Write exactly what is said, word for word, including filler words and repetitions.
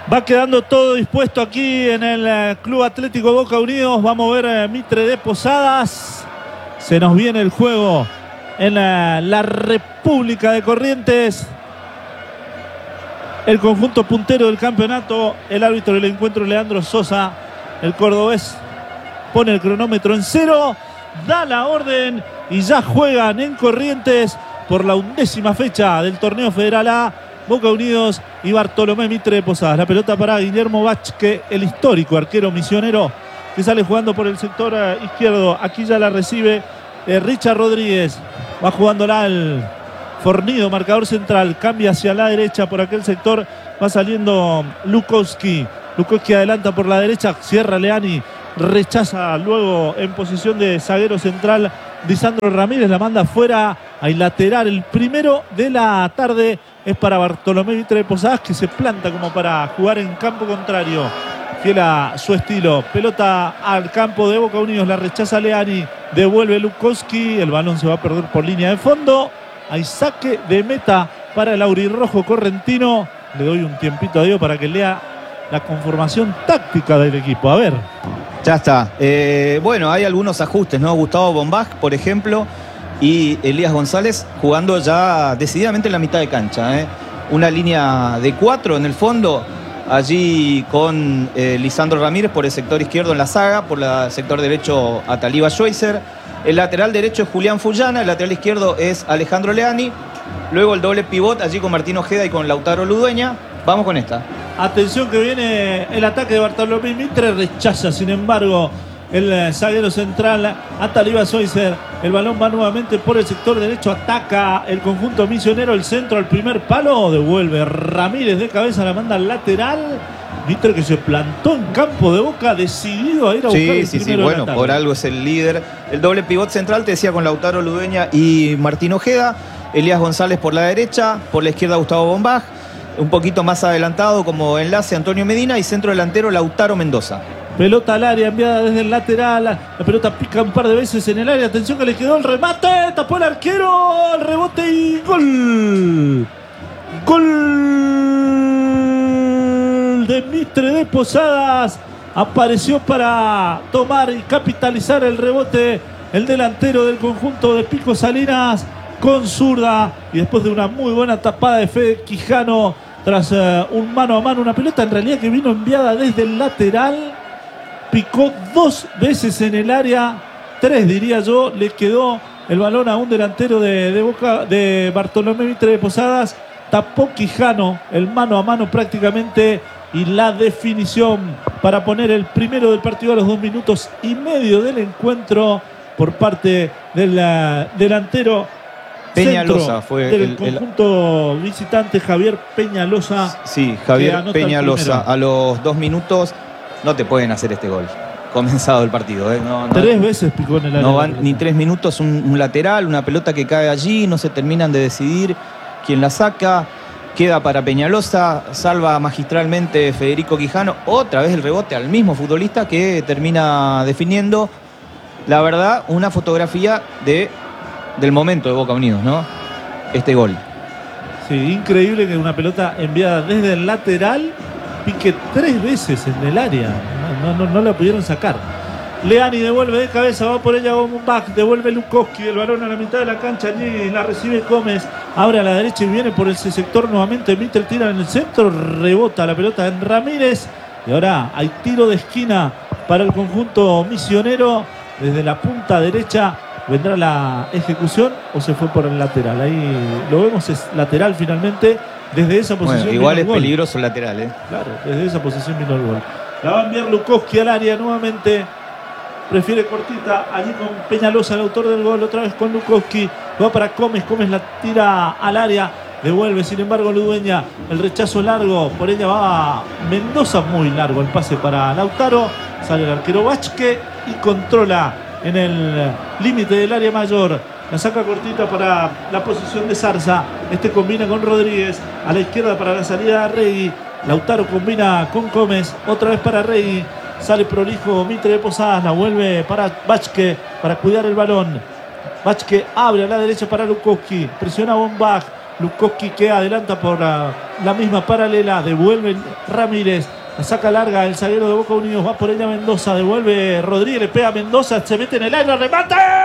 Va quedando todo dispuesto aquí en el Club Atlético Boca Unidos. Va a mover eh, Mitre de Posadas. Se nos viene el juego en la, la República de Corrientes. El conjunto puntero del campeonato. El árbitro del encuentro, Leandro Sosa, el cordobés, pone el cronómetro en cero. Da la orden y ya juegan en Corrientes por la undécima fecha del torneo Federal A. Boca Unidos y Bartolomé Mitre de Posadas. La pelota para Guillermo Vázquez, el histórico arquero misionero, que sale jugando por el sector uh, izquierdo. Aquí ya la recibe eh, Richard Rodríguez. Va jugándola al fornido marcador central. Cambia hacia la derecha por aquel sector. Va saliendo Lukowski. Lukowski adelanta por la derecha. Cierra Leani. Rechaza luego en posición de zaguero central Lisandro Ramírez. La manda afuera. Hay lateral. El primero de la tarde es para Bartolomé Mitre de Posadas, que se planta como para jugar en campo contrario. Fiel a su estilo. Pelota al campo de Boca Unidos. La rechaza Leani. Devuelve Lukowski. El balón se va a perder por línea de fondo. Hay saque de meta para el aurirrojo correntino. Le doy un tiempito a Diego para que lea la conformación táctica del equipo. A ver. Ya está. Eh, bueno, hay algunos ajustes, ¿no? Gustavo Bombach, por ejemplo, y Elías González jugando ya decididamente en la mitad de cancha, ¿eh? Una línea de cuatro en el fondo. Allí con eh, Lisandro Ramírez por el sector izquierdo en la saga, por el sector derecho Ataliba Schweizer. El lateral derecho es Julián Fullana, el lateral izquierdo es Alejandro Leani. Luego el doble pivot allí con Martín Ojeda y con Lautaro Ludueña. Vamos con esta. Atención que viene el ataque de Bartolomé Mitre. Rechaza, sin embargo, el zaguero central Ataliba Schweizer. El balón va nuevamente por el sector derecho. Ataca el conjunto misionero. El centro al primer palo. Devuelve Ramírez de cabeza. La manda al lateral. Mitre, que se plantó en campo de Boca, decidido a ir a buscar sí, el sí, primero sí, bueno, de la por algo es el líder. El doble pivot central, te decía, con Lautaro Ludueña y Martín Ojeda. Elías González por la derecha, por la izquierda Gustavo Bombach. Un poquito más adelantado como enlace Antonio Medina y centro delantero Lautaro Mendoza. Pelota al área enviada desde el lateral. La pelota pica un par de veces en el área. Atención que le quedó el remate. Tapó el arquero. El rebote y gol. Gol de Mitre de Posadas. Apareció para tomar y capitalizar el rebote el delantero del conjunto de Pico Salinas con zurda. Y después de una muy buena tapada de Fede Quijano tras uh, un mano a mano, una pelota en realidad que vino enviada desde el lateral. Picó dos veces en el área, tres diría yo, le quedó el balón a un delantero de, de Boca, de Bartolomé Mitre de Posadas. Tapó Quijano el mano a mano prácticamente, y la definición para poner el primero del partido a los dos minutos y medio del encuentro por parte del uh, delantero Peñalosa fue del el, conjunto el... visitante, Javier Peñalosa. Sí, Javier Peñalosa. A los dos minutos no te pueden hacer este gol. Comenzado el partido, ¿eh? No, no, tres veces picó en el área. No van ni tres minutos, un, un lateral, una pelota que cae allí, no se terminan de decidir quién la saca. Queda para Peñalosa, salva magistralmente Federico Quijano. Otra vez el rebote al mismo futbolista que termina definiendo. La verdad, una fotografía de, del momento de Boca Unidos, ¿no? Este gol. Sí, increíble que una pelota enviada desde el lateral pique tres veces en el área. No, no, no la pudieron sacar. Leani devuelve de cabeza, va por ella Bombach, devuelve Lukowski, el balón a la mitad de la cancha, allí la recibe Gómez, abre a la derecha y viene por ese sector nuevamente. Mitre tira en el centro, rebota la pelota en Ramírez y ahora hay tiro de esquina para el conjunto misionero. Desde la punta derecha vendrá la ejecución o se fue por el lateral. Ahí lo vemos, es lateral finalmente. Desde esa posición bueno, igual es gol. peligroso el lateral, ¿eh? Claro, desde esa posición vino el gol. La va a enviar Lukowski al área nuevamente. Prefiere cortita, allí con Peñalosa, el autor del gol, otra vez con Lukowski. Va para Gómez, Gómez la tira al área. Devuelve, sin embargo, Ludueña. El rechazo largo, por ella va Mendoza, muy largo el pase para Lautaro. Sale el arquero Vázquez y controla en el límite del área mayor. La saca cortita para la posición de Zarza. Este combina con Rodríguez. A la izquierda para la salida de Regui. Lautaro combina con Gómez. Otra vez para Regui. Sale prolijo Mitre de Posadas. La vuelve para Vázquez para cuidar el balón. Vázquez abre a la derecha para Lukowski. Presiona a Bombach. Lukowski que adelanta por la, la misma paralela. Devuelve Ramírez. La saca larga el zaguero de Boca Unidos. Va por ella Mendoza. Devuelve Rodríguez. Le pega a Mendoza. Se mete en el aire. ¡Remate!